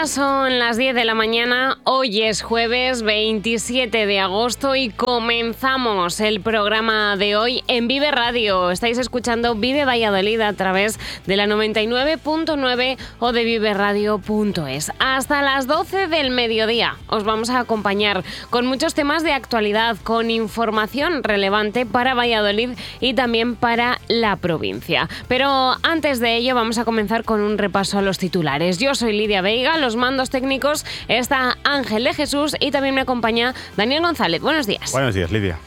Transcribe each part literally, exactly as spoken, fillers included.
Ya son las diez de la mañana, hoy es jueves veintisiete de agosto y comenzamos el programa de hoy en Vive Radio. Estáis escuchando Vive Valladolid a través de la noventa y nueve punto nueve o de vive radio punto es. Hasta las doce del mediodía os vamos a acompañar con muchos temas de actualidad, con información relevante para Valladolid y también para la provincia. Pero antes de ello vamos a comenzar con un repaso a los titulares. Yo soy Lidia Veiga, los mandos técnicos está Ángel de Jesús y también me acompaña Daniel González. Buenos días. Buenos días, Lidia.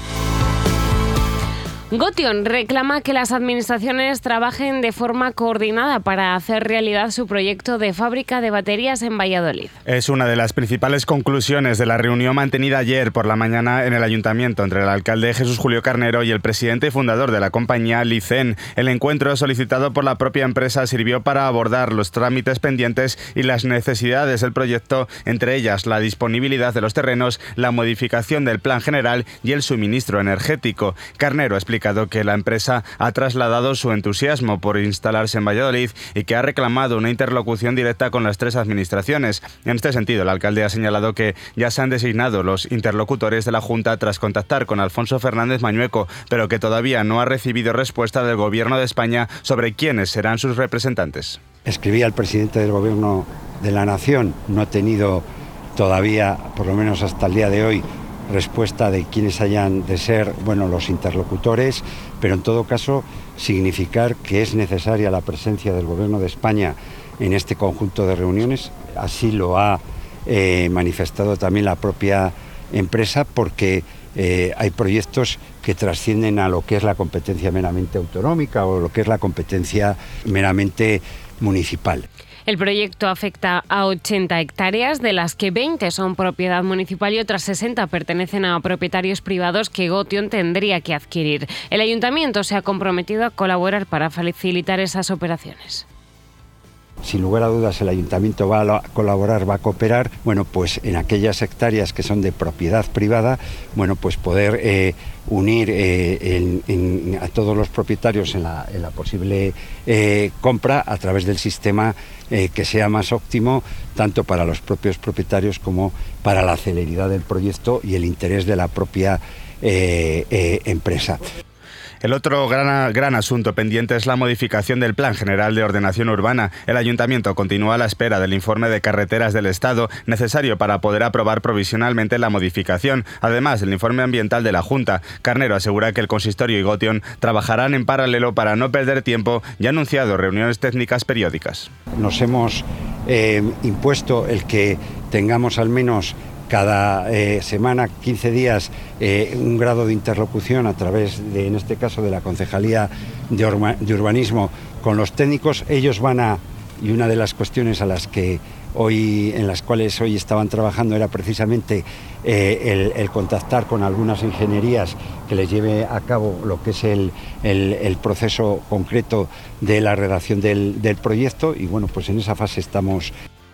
Gotion reclama que las administraciones trabajen de forma coordinada para hacer realidad su proyecto de fábrica de baterías en Valladolid. Es una de las principales conclusiones de la reunión mantenida ayer por la mañana en el Ayuntamiento entre el alcalde Jesús Julio Carnero y el presidente y fundador de la compañía, Licen. El encuentro solicitado por la propia empresa sirvió para abordar los trámites pendientes y las necesidades del proyecto, entre ellas la disponibilidad de los terrenos, la modificación del plan general y el suministro energético. Carnero explica que la empresa ha trasladado su entusiasmo por instalarse en Valladolid y que ha reclamado una interlocución directa con las tres administraciones. En este sentido, el alcalde ha señalado que ya se han designado los interlocutores de la Junta tras contactar con Alfonso Fernández Mañueco, pero que todavía no ha recibido respuesta del Gobierno de España sobre quiénes serán sus representantes. Escribí al presidente del Gobierno de la Nación, no he tenido todavía, por lo menos hasta el día de hoy, respuesta de quienes hayan de ser, bueno, los interlocutores, pero en todo caso significar que es necesaria la presencia del Gobierno de España en este conjunto de reuniones. Así lo ha eh, manifestado también la propia empresa, porque eh, hay proyectos que trascienden a lo que es la competencia meramente autonómica o lo que es la competencia meramente municipal. El proyecto afecta a ochenta hectáreas, de las que veinte son propiedad municipal y otras sesenta pertenecen a propietarios privados que Gotion tendría que adquirir. El ayuntamiento se ha comprometido a colaborar para facilitar esas operaciones. Sin lugar a dudas el ayuntamiento va a colaborar, va a cooperar, bueno, pues en aquellas hectáreas que son de propiedad privada, bueno, pues poder eh, unir eh, en, en, a todos los propietarios en la, en la posible eh, compra a través del sistema eh, que sea más óptimo, tanto para los propios propietarios como para la celeridad del proyecto y el interés de la propia eh, eh, empresa. El otro gran, gran asunto pendiente es la modificación del Plan General de Ordenación Urbana. El Ayuntamiento continúa a la espera del informe de carreteras del Estado necesario para poder aprobar provisionalmente la modificación, además del informe ambiental de la Junta. Carnero asegura que el Consistorio y Gotion trabajarán en paralelo para no perder tiempo y ha anunciado reuniones técnicas periódicas. Nos hemos eh, impuesto el que tengamos al menos cada eh, semana, quince días, eh, un grado de interlocución a través de, en este caso, de la Concejalía de, Urba, de Urbanismo con los técnicos. Ellos van a, y una de las cuestiones a las que hoy, en las cuales hoy estaban trabajando era precisamente eh, el, el contactar con algunas ingenierías que les lleve a cabo lo que es el, el, el proceso concreto de la redacción del, del proyecto, y bueno, pues en esa fase estamos.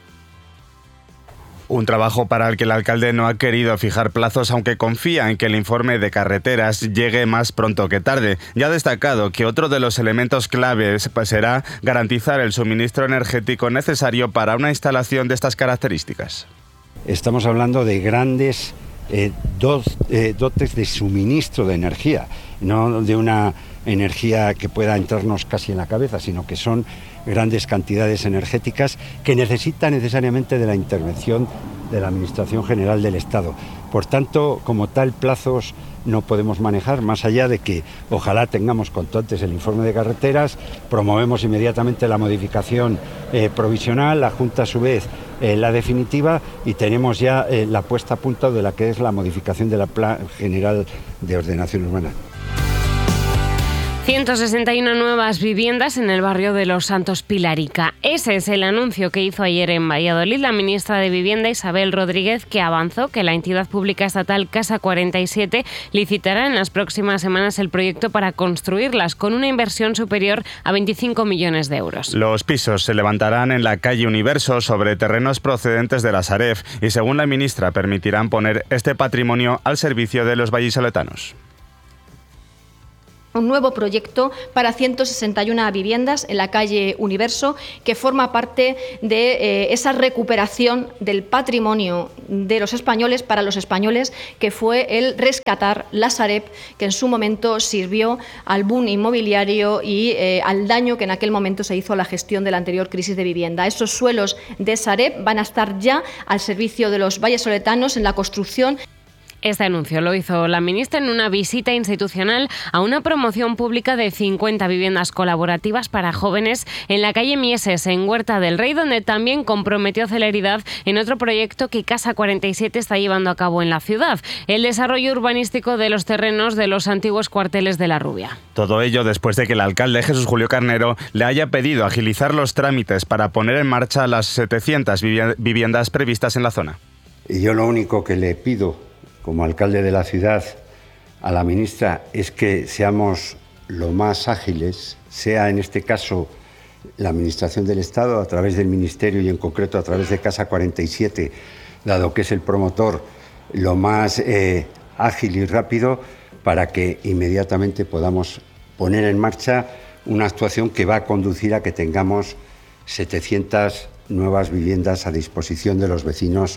Un trabajo para el que el alcalde no ha querido fijar plazos, aunque confía en que el informe de carreteras llegue más pronto que tarde. Ya ha destacado que otro de los elementos claves será garantizar el suministro energético necesario para una instalación de estas características. Estamos hablando de grandes eh, dos, eh, dotes de suministro de energía, no de una energía que pueda entrarnos casi en la cabeza, sino que son grandes cantidades energéticas que necesitan necesariamente de la intervención de la Administración General del Estado. Por tanto, como tal, plazos no podemos manejar, más allá de que ojalá tengamos cuanto antes el informe de carreteras, promovemos inmediatamente la modificación eh, provisional, la Junta a su vez eh, la definitiva, y tenemos ya eh, la puesta a punto de la que es la modificación del Plan General de Ordenación Urbana. ciento sesenta y una nuevas viviendas en el barrio de Los Santos Pilarica. Ese es el anuncio que hizo ayer en Valladolid la ministra de Vivienda, Isabel Rodríguez, que avanzó que la entidad pública estatal Casa cuarenta y siete licitará en las próximas semanas el proyecto para construirlas, con una inversión superior a veinticinco millones de euros. Los pisos se levantarán en la calle Universo sobre terrenos procedentes de la Sareb y, según la ministra, permitirán poner este patrimonio al servicio de los vallisoletanos. un nuevo proyecto para ciento sesenta y una viviendas en la calle Universo, que forma parte de eh, esa recuperación del patrimonio de los españoles para los españoles, que fue el rescatar la Sareb, que en su momento sirvió al boom inmobiliario y eh, al daño que en aquel momento se hizo a la gestión de la anterior crisis de vivienda. Esos suelos de Sareb van a estar ya al servicio de los vallesoletanos en la construcción. Este anuncio lo hizo la ministra en una visita institucional a una promoción pública de cincuenta viviendas colaborativas para jóvenes en la calle Mieses, en Huerta del Rey, donde también comprometió celeridad en otro proyecto que Casa cuarenta y siete está llevando a cabo en la ciudad, el desarrollo urbanístico de los terrenos de los antiguos cuarteles de La Rubia. Todo ello después de que el alcalde Jesús Julio Carnero le haya pedido agilizar los trámites para poner en marcha las setecientas viviendas previstas en la zona. Y yo lo único que le pido como alcalde de la ciudad a la ministra es que seamos lo más ágiles, sea en este caso la Administración del Estado a través del Ministerio y en concreto a través de Casa cuarenta y siete, dado que es el promotor, lo más eh, ágil y rápido para que inmediatamente podamos poner en marcha una actuación que va a conducir a que tengamos setecientas nuevas viviendas a disposición de los vecinos.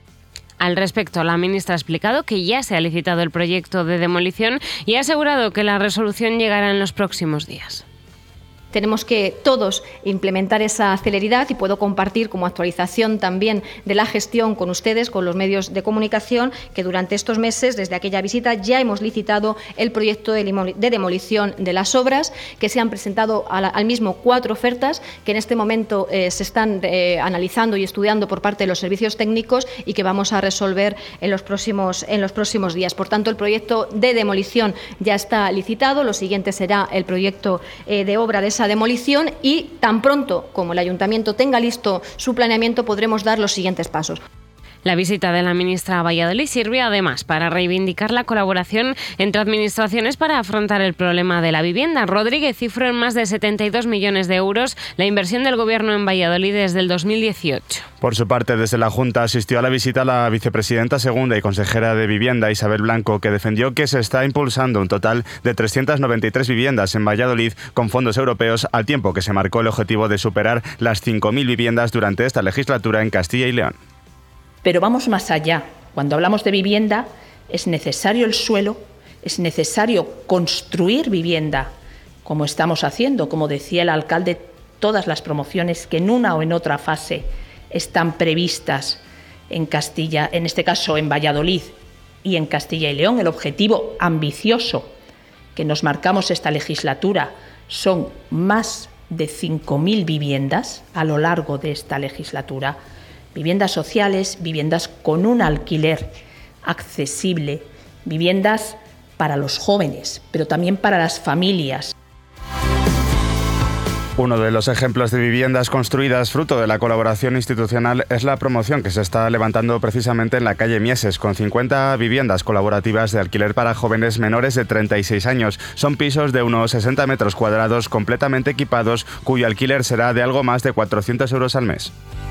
Al respecto, la ministra ha explicado que ya se ha licitado el proyecto de demolición y ha asegurado que la resolución llegará en los próximos días. Tenemos que todos implementar esa celeridad y puedo compartir como actualización también de la gestión con ustedes, con los medios de comunicación, que durante estos meses, desde aquella visita, ya hemos licitado el proyecto de demolición de las obras, que se han presentado al mismo cuatro ofertas, que en este momento eh, se están eh, analizando y estudiando por parte de los servicios técnicos y que vamos a resolver en los próximos, en los próximos días. Por tanto, el proyecto de demolición ya está licitado, lo siguiente será el proyecto eh, de obra de esa demolición y tan pronto como el Ayuntamiento tenga listo su planeamiento podremos dar los siguientes pasos. La visita de la ministra a Valladolid sirvió además para reivindicar la colaboración entre administraciones para afrontar el problema de la vivienda. Rodríguez cifró en más de setenta y dos millones de euros la inversión del Gobierno en Valladolid desde el dos mil dieciocho. Por su parte, desde la Junta asistió a la visita la vicepresidenta segunda y consejera de Vivienda, Isabel Blanco, que defendió que se está impulsando un total de trescientas noventa y tres viviendas en Valladolid con fondos europeos, al tiempo que se marcó el objetivo de superar las cinco mil viviendas durante esta legislatura en Castilla y León. Pero vamos más allá. Cuando hablamos de vivienda, es necesario el suelo, es necesario construir vivienda, como estamos haciendo, como decía el alcalde, todas las promociones que en una o en otra fase están previstas en Castilla, en este caso en Valladolid y en Castilla y León. El objetivo ambicioso que nos marcamos esta legislatura son más de cinco mil viviendas a lo largo de esta legislatura. Viviendas sociales, viviendas con un alquiler accesible, viviendas para los jóvenes, pero también para las familias. Uno de los ejemplos de viviendas construidas fruto de la colaboración institucional es la promoción que se está levantando precisamente en la calle Mieses, con cincuenta viviendas colaborativas de alquiler para jóvenes menores de treinta y seis años. Son pisos de unos sesenta metros cuadrados completamente equipados, cuyo alquiler será de algo más de cuatrocientos euros al mes.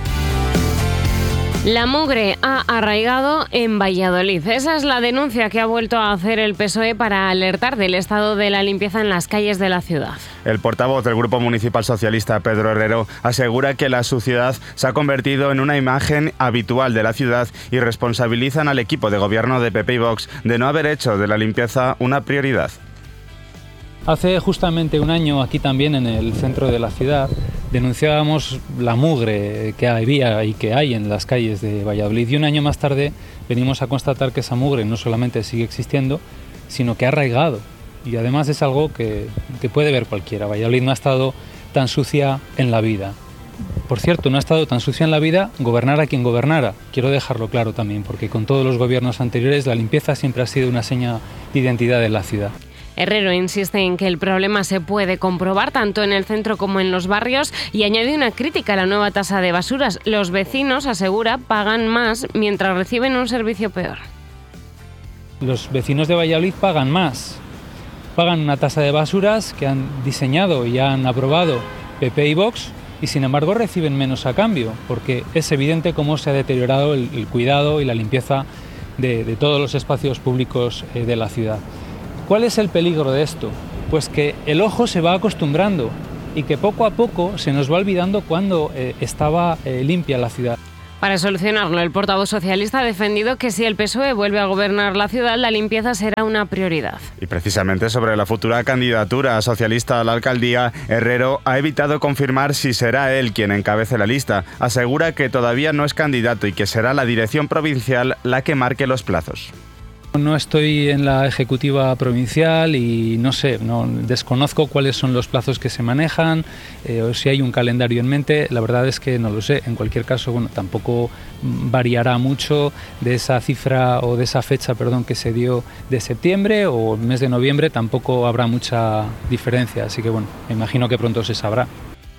La mugre ha arraigado en Valladolid. Esa es la denuncia que ha vuelto a hacer el P S O E para alertar del estado de la limpieza en las calles de la ciudad. El portavoz del Grupo Municipal Socialista, Pedro Herrero, asegura que la suciedad se ha convertido en una imagen habitual de la ciudad y responsabilizan al equipo de gobierno de P P y Vox de no haber hecho de la limpieza una prioridad. Hace justamente un año, aquí también en el centro de la ciudad, denunciábamos la mugre que había y que hay en las calles de Valladolid, y un año más tarde venimos a constatar que esa mugre no solamente sigue existiendo, sino que ha arraigado, y además es algo que, que puede ver cualquiera. Valladolid no ha estado tan sucia en la vida. Por cierto, no ha estado tan sucia en la vida gobernara quien gobernara, quiero dejarlo claro también, porque con todos los gobiernos anteriores la limpieza siempre ha sido una seña de identidad de la ciudad. Herrero insiste en que el problema se puede comprobar tanto en el centro como en los barrios y añade una crítica a la nueva tasa de basuras. Los vecinos, asegura, pagan más mientras reciben un servicio peor. Los vecinos de Valladolid pagan más. Pagan una tasa de basuras que han diseñado y han aprobado P P y Vox y sin embargo reciben menos a cambio, porque es evidente cómo se ha deteriorado el, el cuidado y la limpieza de, de todos los espacios públicos eh, de la ciudad. ¿Cuál es el peligro de esto? Pues que el ojo se va acostumbrando y que poco a poco se nos va olvidando cuando eh, estaba eh, limpia la ciudad. Para solucionarlo, el portavoz socialista ha defendido que si el P S O E vuelve a gobernar la ciudad, la limpieza será una prioridad. Y precisamente sobre la futura candidatura socialista a la alcaldía, Herrero ha evitado confirmar si será él quien encabece la lista. Asegura que todavía no es candidato y que será la dirección provincial la que marque los plazos. No estoy en la ejecutiva provincial y no sé, no desconozco cuáles son los plazos que se manejan eh, o si hay un calendario en mente. La verdad es que no lo sé. En cualquier caso, bueno, tampoco variará mucho de esa cifra o de esa fecha, perdón, que se dio de septiembre o el mes de noviembre. Tampoco habrá mucha diferencia. Así que bueno, me imagino que pronto se sabrá.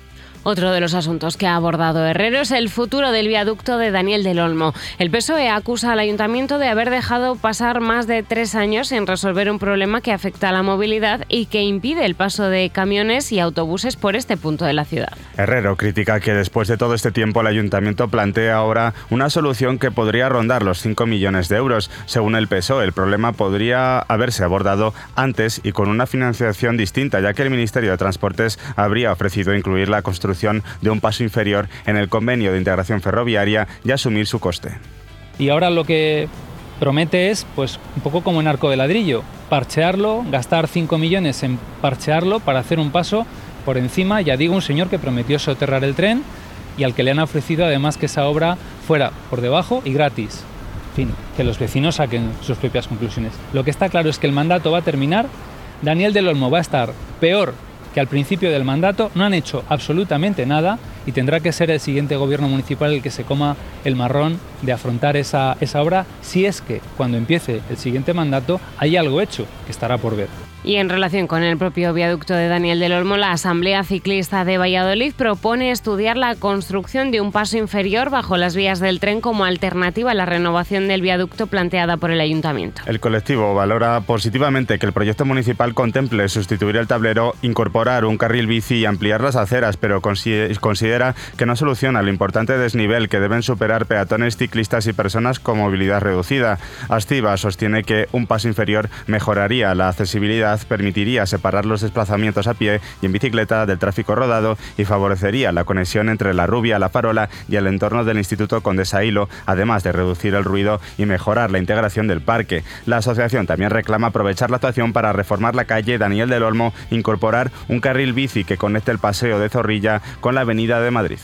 Otro de los asuntos que ha abordado Herrero es el futuro del viaducto de Daniel del Olmo. El P S O E acusa al ayuntamiento de haber dejado pasar más de tres años sin resolver un problema que afecta a la movilidad y que impide el paso de camiones y autobuses por este punto de la ciudad. Herrero critica que después de todo este tiempo el ayuntamiento plantea ahora una solución que podría rondar los cinco millones de euros. Según el P S O E, el problema podría haberse abordado antes y con una financiación distinta, ya que el Ministerio de Transportes habría ofrecido incluir la construcción de un paso inferior en el convenio de integración ferroviaria y asumir su coste. Y ahora lo que promete es, pues, un poco como en arco de ladrillo, parchearlo, gastar cinco millones en parchearlo para hacer un paso por encima, ya digo, un señor que prometió soterrar el tren y al que le han ofrecido además que esa obra fuera por debajo y gratis. En fin, que los vecinos saquen sus propias conclusiones. Lo que está claro es que el mandato va a terminar, Daniel del Olmo va a estar peor que al principio del mandato, no han hecho absolutamente nada y tendrá que ser el siguiente gobierno municipal el que se coma el marrón de afrontar esa, esa obra, si es que cuando empiece el siguiente mandato hay algo hecho, que estará por ver. Y en relación con el propio viaducto de Daniel del Olmo, la Asamblea Ciclista de Valladolid propone estudiar la construcción de un paso inferior bajo las vías del tren como alternativa a la renovación del viaducto planteada por el Ayuntamiento. El colectivo valora positivamente que el proyecto municipal contemple sustituir el tablero, incorporar un carril bici y ampliar las aceras, pero considera que no soluciona el importante desnivel que deben superar peatones, ciclistas y personas con movilidad reducida. Astiva sostiene que un paso inferior mejoraría la accesibilidad, permitiría separar los desplazamientos a pie y en bicicleta del tráfico rodado y favorecería la conexión entre La Rubia, La Farola y el entorno del Instituto Condesa Hilo, además de reducir el ruido y mejorar la integración del parque. La asociación también reclama aprovechar la actuación para reformar la calle Daniel del Olmo, incorporar un carril bici que conecte el Paseo de Zorrilla con la Avenida de Madrid.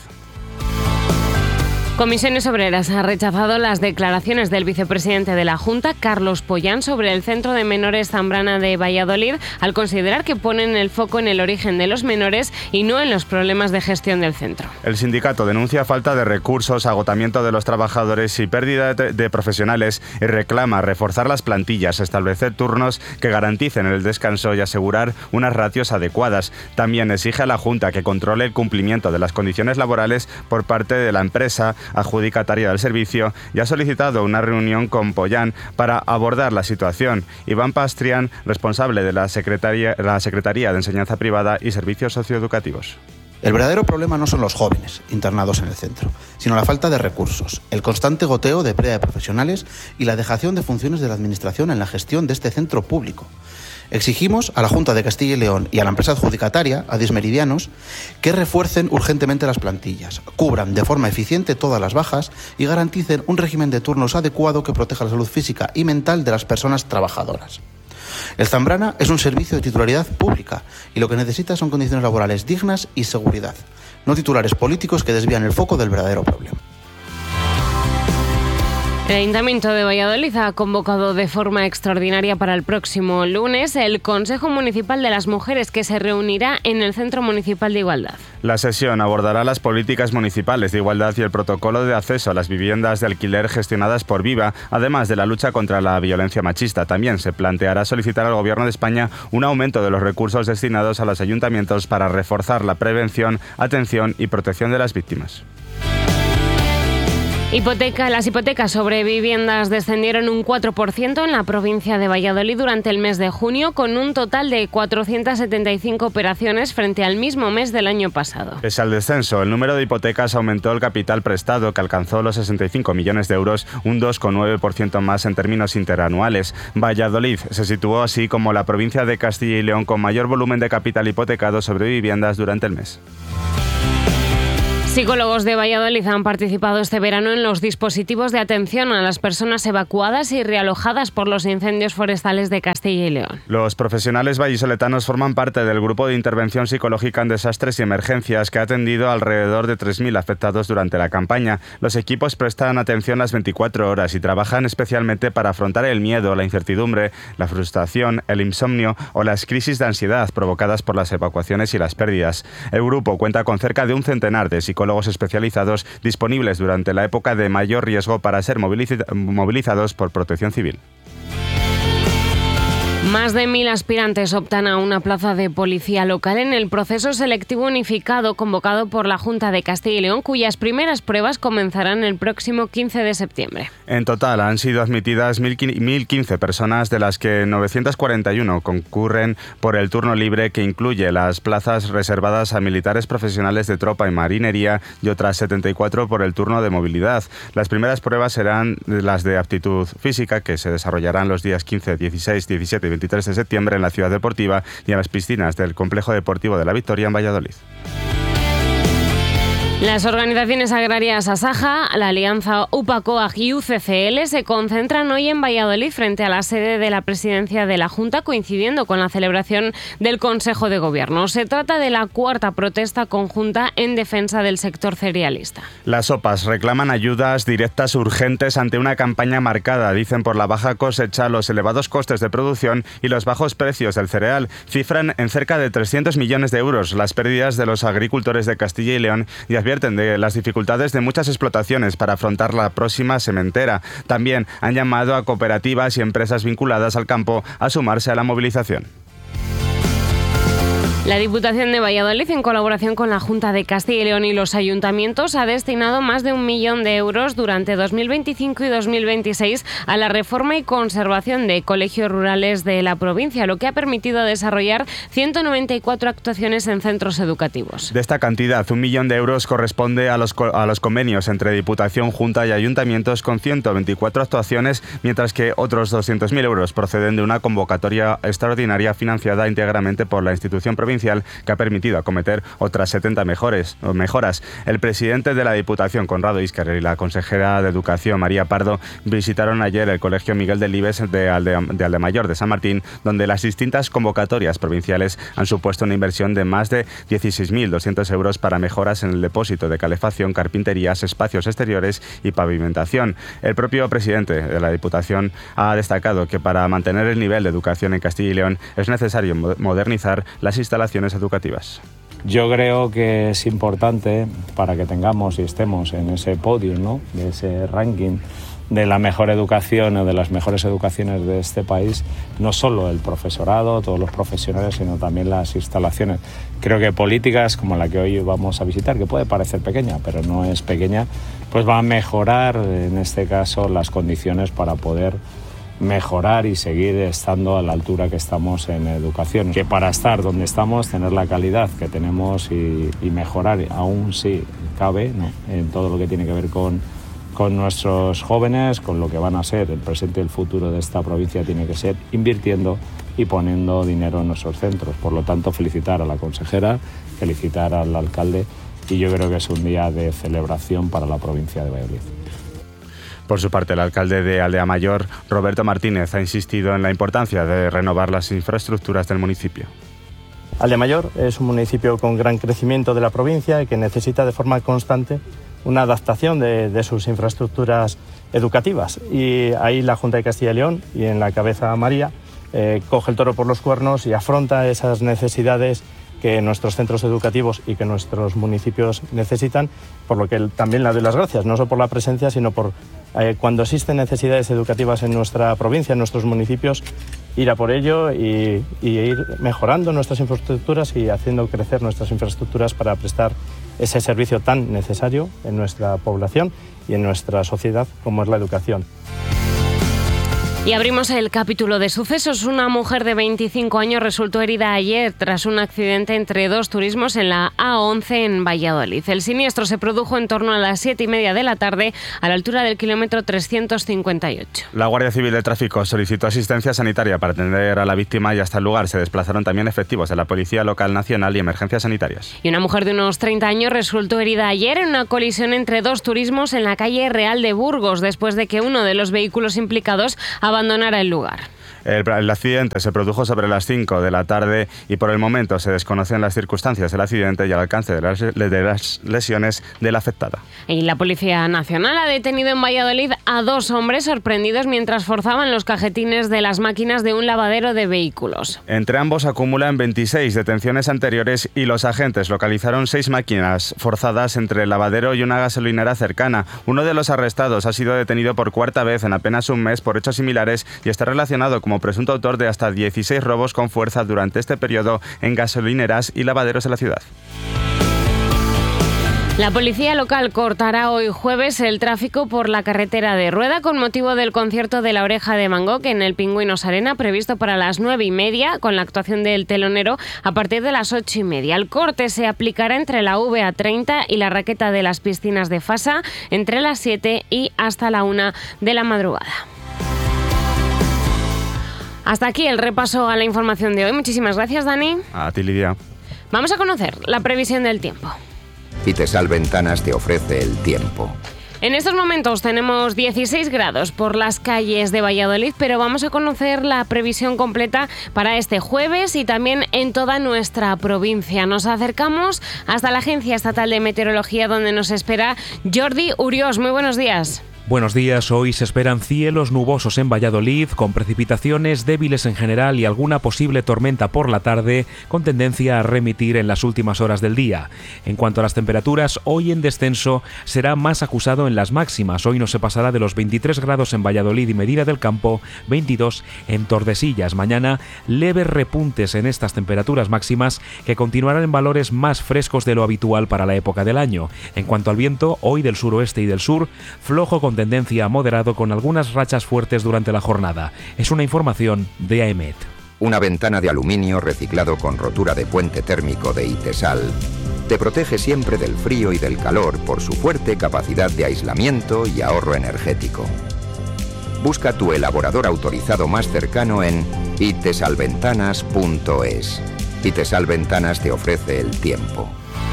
Comisiones Obreras ha rechazado las declaraciones del vicepresidente de la Junta, Carlos Pollán, sobre el Centro de Menores Zambrana de Valladolid, al considerar que ponen el foco en el origen de los menores y no en los problemas de gestión del centro. El sindicato denuncia falta de recursos, agotamiento de los trabajadores y pérdida de, de profesionales y reclama reforzar las plantillas, establecer turnos que garanticen el descanso y asegurar unas ratios adecuadas. También exige a la Junta que controle el cumplimiento de las condiciones laborales por parte de la empresa adjudicataria del servicio y ha solicitado una reunión con Pollán para abordar la situación. Iván Pastrián, responsable de la Secretaría, la Secretaría de Enseñanza Privada y Servicios Socioeducativos. El verdadero problema no son los jóvenes internados en el centro, sino la falta de recursos, el constante goteo de pérdida de profesionales y la dejación de funciones de la Administración en la gestión de este centro público. Exigimos a la Junta de Castilla y León y a la empresa adjudicataria, a Dismeridianos, que refuercen urgentemente las plantillas, cubran de forma eficiente todas las bajas y garanticen un régimen de turnos adecuado que proteja la salud física y mental de las personas trabajadoras. El Zambrana es un servicio de titularidad pública y lo que necesita son condiciones laborales dignas y seguridad, no titulares políticos que desvían el foco del verdadero problema. El Ayuntamiento de Valladolid ha convocado de forma extraordinaria para el próximo lunes el Consejo Municipal de las Mujeres, que se reunirá en el Centro Municipal de Igualdad. La sesión abordará las políticas municipales de igualdad y el protocolo de acceso a las viviendas de alquiler gestionadas por Viva, además de la lucha contra la violencia machista. También se planteará solicitar al Gobierno de España un aumento de los recursos destinados a los ayuntamientos para reforzar la prevención, atención y protección de las víctimas. Hipoteca, las hipotecas sobre viviendas descendieron un cuatro por ciento en la provincia de Valladolid durante el mes de junio, con un total de cuatrocientas setenta y cinco operaciones frente al mismo mes del año pasado. Pese al descenso, el número de hipotecas aumentó el capital prestado, que alcanzó los sesenta y cinco millones de euros, un dos coma nueve por ciento más en términos interanuales. Valladolid se situó así como la provincia de Castilla y León con mayor volumen de capital hipotecado sobre viviendas durante el mes. Psicólogos de Valladolid han participado este verano en los dispositivos de atención a las personas evacuadas y realojadas por los incendios forestales de Castilla y León. Los profesionales vallisoletanos forman parte del grupo de intervención psicológica en desastres y emergencias que ha atendido alrededor de tres mil afectados durante la campaña. Los equipos prestan atención las veinticuatro horas y trabajan especialmente para afrontar el miedo, la incertidumbre, la frustración, el insomnio o las crisis de ansiedad provocadas por las evacuaciones y las pérdidas. El grupo cuenta con cerca de un centenar de psicólogos especializados disponibles durante la época de mayor riesgo para ser movilizados por Protección Civil. Más de mil aspirantes optan a una plaza de policía local en el proceso selectivo unificado convocado por la Junta de Castilla y León, cuyas primeras pruebas comenzarán el próximo quince de septiembre. En total han sido admitidas mil quince personas, de las que novecientas cuarenta y uno concurren por el turno libre, que incluye las plazas reservadas a militares profesionales de tropa y marinería, y otras setenta y cuatro por el turno de movilidad. Las primeras pruebas serán las de aptitud física, que se desarrollarán los días quince, dieciséis, diecisiete y veintitrés de septiembre en la Ciudad Deportiva y en las piscinas del Complejo Deportivo de la Victoria en Valladolid. Las organizaciones agrarias Asaja, la Alianza UPA-COAG y U C C L se concentran hoy en Valladolid frente a la sede de la presidencia de la Junta, coincidiendo con la celebración del Consejo de Gobierno. Se trata de la cuarta protesta conjunta en defensa del sector cerealista. Las O P As reclaman ayudas directas urgentes ante una campaña marcada, dicen, por la baja cosecha, los elevados costes de producción y los bajos precios del cereal. Cifran en cerca de trescientos millones de euros las pérdidas de los agricultores de Castilla y León y advierten de las dificultades de muchas explotaciones para afrontar la próxima sementera. También han llamado a cooperativas y empresas vinculadas al campo a sumarse a la movilización. La Diputación de Valladolid, en colaboración con la Junta de Castilla y León y los ayuntamientos, ha destinado más de un millón de euros durante dos mil veinticinco y dos mil veintiséis a la reforma y conservación de colegios rurales de la provincia, lo que ha permitido desarrollar ciento noventa y cuatro actuaciones en centros educativos. De esta cantidad, un millón de euros corresponde a los, a los convenios entre Diputación, Junta y ayuntamientos con ciento veinticuatro actuaciones, mientras que otros doscientos mil euros proceden de una convocatoria extraordinaria financiada íntegramente por la institución provincial, que ha permitido acometer otras setenta mejores, o mejoras. El presidente de la Diputación, Conrado Íscar, y la consejera de Educación, María Pardo, visitaron ayer el Colegio Miguel Delibes de, Alde, de Aldemayor de San Martín, donde las distintas convocatorias provinciales han supuesto una inversión de más de dieciséis mil doscientos euros para mejoras en el depósito de calefacción, carpinterías, espacios exteriores y pavimentación. El propio presidente de la Diputación ha destacado que para mantener el nivel de educación en Castilla y León es necesario modernizar las instalaciones educativas. Yo creo que es importante para que tengamos y estemos en ese podio, ¿no?, de ese ranking de la mejor educación o de las mejores educaciones de este país, no solo el profesorado, todos los profesionales, sino también las instalaciones. Creo que políticas como la que hoy vamos a visitar, que puede parecer pequeña, pero no es pequeña, pues va a mejorar, en este caso, las condiciones para poder mejorar y seguir estando a la altura que estamos en educación. Que para estar donde estamos, tener la calidad que tenemos y, y mejorar, aún sí cabe, ¿no?, en todo lo que tiene que ver con, con nuestros jóvenes, con lo que van a ser el presente y el futuro de esta provincia, tiene que ser invirtiendo y poniendo dinero en nuestros centros. Por lo tanto, felicitar a la consejera, felicitar al alcalde, y yo creo que es un día de celebración para la provincia de Valladolid. Por su parte, el alcalde de Aldea Mayor, Roberto Martínez, ha insistido en la importancia de renovar las infraestructuras del municipio. Aldea Mayor es un municipio con gran crecimiento de la provincia y que necesita de forma constante una adaptación de, de sus infraestructuras educativas. Y ahí la Junta de Castilla y León, y en la cabeza María, eh, coge el toro por los cuernos y afronta esas necesidades que nuestros centros educativos y que nuestros municipios necesitan, por lo que también le doy las gracias, no solo por la presencia, sino por eh, cuando existen necesidades educativas en nuestra provincia, en nuestros municipios, ir a por ello y, y ir mejorando nuestras infraestructuras y haciendo crecer nuestras infraestructuras para prestar ese servicio tan necesario en nuestra población y en nuestra sociedad como es la educación. Y abrimos el capítulo de sucesos. Una mujer de veinticinco años resultó herida ayer tras un accidente entre dos turismos en la A once en Valladolid. El siniestro se produjo en torno a las siete y media de la tarde a la altura del kilómetro trescientos cincuenta y ocho. La Guardia Civil de Tráfico solicitó asistencia sanitaria para atender a la víctima y hasta el lugar se desplazaron también efectivos de la Policía Local Nacional y Emergencias Sanitarias. Y una mujer de unos treinta años resultó herida ayer en una colisión entre dos turismos en la calle Real de Burgos después de que uno de los vehículos implicados abandonara el lugar. El, el accidente se produjo sobre las cinco de la tarde y por el momento se desconocen las circunstancias del accidente y el alcance de las, de las lesiones de la afectada. Y la Policía Nacional ha detenido en Valladolid a dos hombres sorprendidos mientras forzaban los cajetines de las máquinas de un lavadero de vehículos. Entre ambos acumulan veintiséis detenciones anteriores y los agentes localizaron seis máquinas forzadas entre el lavadero y una gasolinera cercana. Uno de los arrestados ha sido detenido por cuarta vez en apenas un mes por hechos similares y está relacionado como presunto autor de hasta dieciséis robos con fuerza durante este periodo en gasolineras y lavaderos de la ciudad. La policía local cortará hoy jueves el tráfico por la carretera de Rueda con motivo del concierto de La Oreja de Van Gogh en el Pingüinos Arena, previsto para las nueve y media, con la actuación del telonero a partir de las ocho y media. El corte se aplicará entre la V A treinta y la raqueta de las piscinas de Fasa entre las siete y hasta la una de la madrugada. Hasta aquí el repaso a la información de hoy. Muchísimas gracias, Dani. A ti, Lidia. Vamos a conocer la previsión del tiempo. Itesal Ventanas te ofrece el tiempo. En estos momentos tenemos dieciséis grados por las calles de Valladolid, pero vamos a conocer la previsión completa para este jueves y también en toda nuestra provincia. Nos acercamos hasta la Agencia Estatal de Meteorología, donde nos espera Jordi Uriós. Muy buenos días. Buenos días, hoy se esperan cielos nubosos en Valladolid, con precipitaciones débiles en general y alguna posible tormenta por la tarde, con tendencia a remitir en las últimas horas del día. En cuanto a las temperaturas, hoy en descenso será más acusado en las máximas. Hoy no se pasará de los veintitrés grados en Valladolid y Medina del Campo, veintidós en Tordesillas. Mañana, leves repuntes en estas temperaturas máximas que continuarán en valores más frescos de lo habitual para la época del año. En cuanto al viento, hoy del suroeste y del sur, flojo con tendencia a moderado con algunas rachas fuertes durante la jornada. Es una información de A E M E T. Una ventana de aluminio reciclado con rotura de puente térmico de Itesal te protege siempre del frío y del calor por su fuerte capacidad de aislamiento y ahorro energético. Busca tu elaborador autorizado más cercano en itesalventanas punto es. Itesal Ventanas te ofrece el tiempo.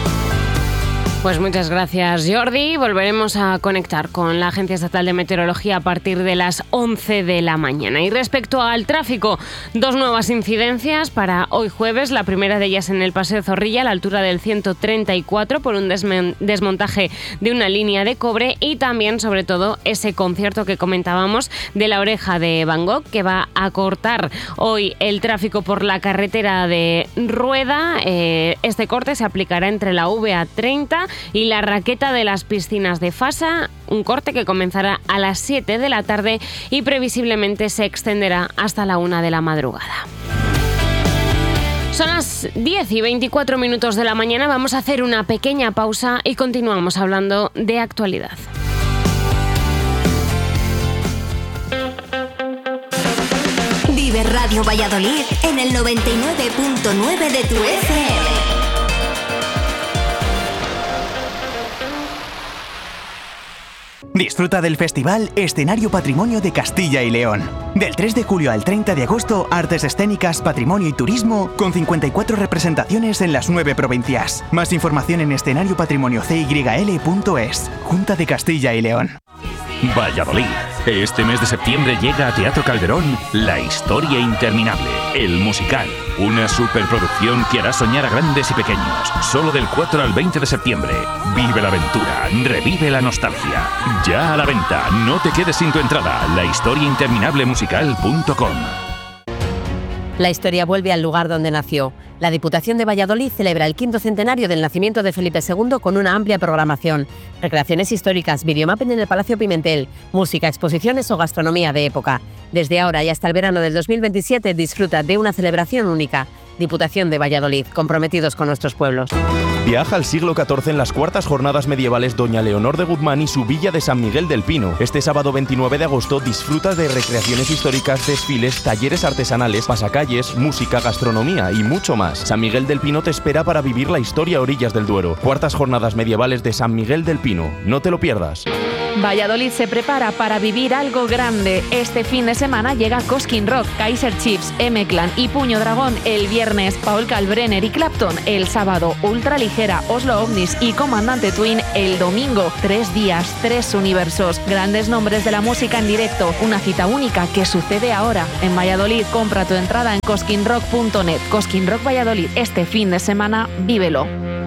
Pues muchas gracias, Jordi. Volveremos a conectar con la Agencia Estatal de Meteorología a partir de las once de la mañana. Y respecto al tráfico, dos nuevas incidencias para hoy jueves. La primera de ellas en el Paseo Zorrilla, a la altura del ciento treinta y cuatro, por un desmen- desmontaje de una línea de cobre, y también, sobre todo, ese concierto que comentábamos de La Oreja de Van Gogh, que va a cortar hoy el tráfico por la carretera de Rueda. Eh, este corte se aplicará entre la V A treinta y la raqueta de las piscinas de Fasa, un corte que comenzará a las siete de la tarde y previsiblemente se extenderá hasta la una de la madrugada. Son las diez y veinticuatro minutos de la mañana, vamos a hacer una pequeña pausa y continuamos hablando de actualidad. Vive Radio Valladolid en el noventa y nueve punto nueve de tu F M. Disfruta del festival Escenario Patrimonio de Castilla y León. Del tres de julio al treinta de agosto, artes escénicas, patrimonio y turismo, con cincuenta y cuatro representaciones en las nueve provincias. Más información en escenario patrimonio c y l punto es. Junta de Castilla y León. Valladolid. Este mes de septiembre llega a Teatro Calderón La Historia Interminable, el musical. Una superproducción que hará soñar a grandes y pequeños. Solo del cuatro al veinte de septiembre. Vive la aventura, revive la nostalgia. Ya a la venta, no te quedes sin tu entrada. la historia interminable musical punto com. La historia vuelve al lugar donde nació. La Diputación de Valladolid celebra el quinto centenario del nacimiento de Felipe segundo con una amplia programación. Recreaciones históricas, videomapping en el Palacio Pimentel, música, exposiciones o gastronomía de época. Desde ahora y hasta el verano del dos mil veintisiete disfruta de una celebración única. Diputación de Valladolid, comprometidos con nuestros pueblos. Viaja al siglo catorce en las cuartas jornadas medievales Doña Leonor de Guzmán y su villa de San Miguel del Pino. Este sábado veintinueve de agosto disfruta de recreaciones históricas, desfiles, talleres artesanales, pasacalles, música, gastronomía y mucho más. San Miguel del Pino te espera para vivir la historia a orillas del Duero. Cuartas jornadas medievales de San Miguel del Pino. No te lo pierdas. Valladolid se prepara para vivir algo grande. Este fin de semana llega Cosquín Rock, Kaiser Chiefs, M-Clan y Puño Dragón el viernes, Paul Kalbrenner y Clapton el sábado, Ultraligera, Oslo Ovnis y Comandante Twin el domingo. Tres días, tres universos, grandes nombres de la música en directo, una cita única que sucede ahora en Valladolid. Compra tu entrada en cosquín rock punto net. Cosquín Rock Valladolid, este fin de semana, vívelo.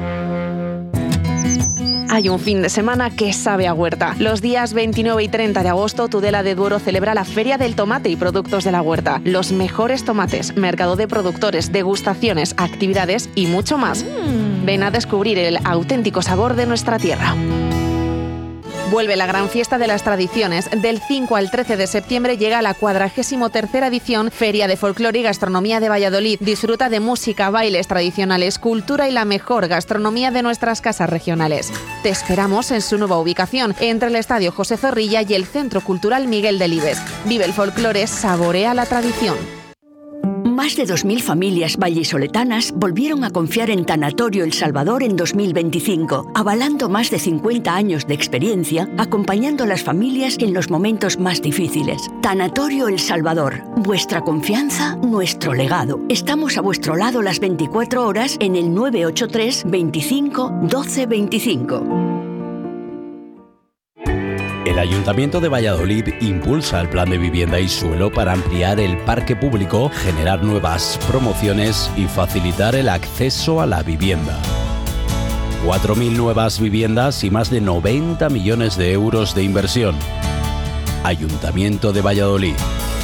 Hay un fin de semana que sabe a huerta. Los días veintinueve y treinta de agosto, Tudela de Duero celebra la Feria del Tomate y Productos de la Huerta. Los mejores tomates, mercado de productores, degustaciones, actividades y mucho más. Mm. Ven a descubrir el auténtico sabor de nuestra tierra. Vuelve la gran fiesta de las tradiciones. Del cinco al trece de septiembre llega la cuadragésimo tercera edición Feria de Folclore y Gastronomía de Valladolid. Disfruta de música, bailes tradicionales, cultura y la mejor gastronomía de nuestras casas regionales. Te esperamos en su nueva ubicación, entre el Estadio José Zorrilla y el Centro Cultural Miguel Delibes. Vive el folclore, saborea la tradición. Más de dos mil familias vallisoletanas volvieron a confiar en Tanatorio El Salvador en dos mil veinticinco, avalando más de cincuenta años de experiencia, acompañando a las familias en los momentos más difíciles. Tanatorio El Salvador, vuestra confianza, nuestro legado. Estamos a vuestro lado las veinticuatro horas en el nueve ocho tres, veinticinco, doce veinticinco. El Ayuntamiento de Valladolid impulsa el plan de vivienda y suelo para ampliar el parque público, generar nuevas promociones y facilitar el acceso a la vivienda. cuatro mil nuevas viviendas y más de noventa millones de euros de inversión. Ayuntamiento de Valladolid.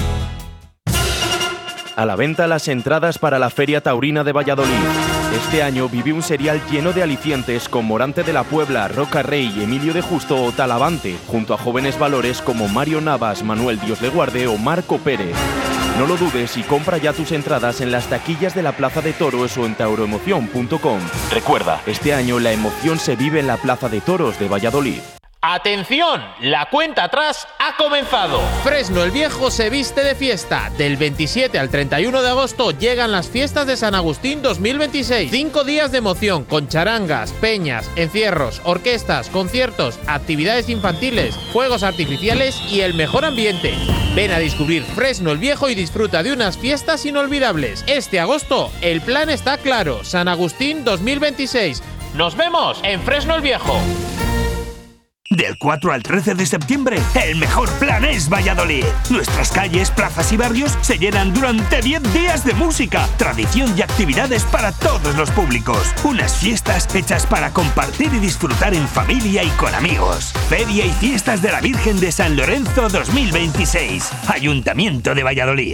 A la venta las entradas para la Feria Taurina de Valladolid. Este año vive un serial lleno de alicientes con Morante de la Puebla, Roca Rey, Emilio de Justo o Talavante, junto a jóvenes valores como Mario Navas, Manuel Dios le guarde o Marco Pérez. No lo dudes y compra ya tus entradas en las taquillas de la Plaza de Toros o en tauroemoción punto com. Recuerda, este año la emoción se vive en la Plaza de Toros de Valladolid. ¡Atención! La cuenta atrás ha comenzado. Fresno el Viejo se viste de fiesta. Del veintisiete al treinta y uno de agosto llegan las fiestas de San Agustín dos mil veintiséis. Cinco días de emoción con charangas, peñas, encierros, orquestas, conciertos, actividades infantiles, fuegos artificiales y el mejor ambiente. Ven a descubrir Fresno el Viejo y disfruta de unas fiestas inolvidables. Este agosto el plan está claro. San Agustín dos mil veintiséis. ¡Nos vemos en Fresno el Viejo! Del cuatro al trece de septiembre, el mejor plan es Valladolid. Nuestras calles, plazas y barrios se llenan durante diez días de música, tradición y actividades para todos los públicos. Unas fiestas hechas para compartir y disfrutar en familia y con amigos. Feria y Fiestas de la Virgen de San Lorenzo dos mil veintiséis. Ayuntamiento de Valladolid.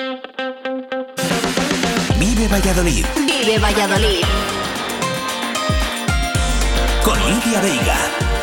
Vive Valladolid. Vive Valladolid. Con Lidia Veiga.